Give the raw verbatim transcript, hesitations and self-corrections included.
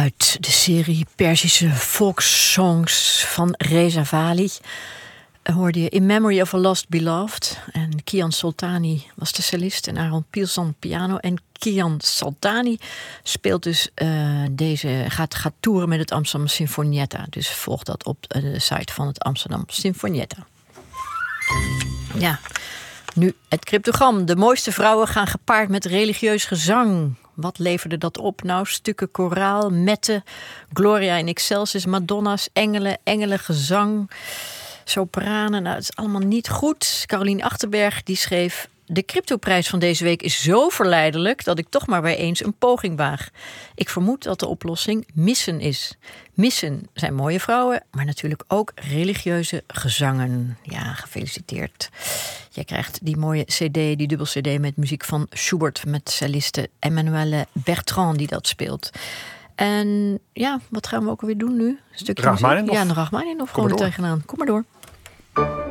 Uit de serie Perzische volkssongs van Reza Vali hoorde je In Memory of a Lost Beloved. En Kian Soltani was de cellist en Aaron Pilsan piano. En Kian Soltani speelt dus uh, deze, gaat, gaat toeren met het Amsterdam Sinfonietta. Dus volg dat op de site van het Amsterdam Sinfonietta. Ja, nu het cryptogram. De mooiste vrouwen gaan gepaard met religieus gezang. Wat leverde dat op? Nou, stukken koraal, metten, Gloria in Excelsis, Madonna's, engelen, engelengezang, sopranen. Nou, het is allemaal niet goed. Carolien Achterberg die schreef: de cryptoprijs van deze week is zo verleidelijk dat ik toch maar weer eens een poging waag. Ik vermoed dat de oplossing missen is. Missen zijn mooie vrouwen, maar natuurlijk ook religieuze gezangen. Ja, gefeliciteerd. Jij krijgt die mooie cd, die dubbel cd met muziek van Schubert, met celliste Emmanuelle Bertrand die dat speelt. En ja, wat gaan we ook alweer doen nu? Een stukje Rachmaninoff. Ja, een Rachmaninoff gewoon er tegenaan. Kom maar door.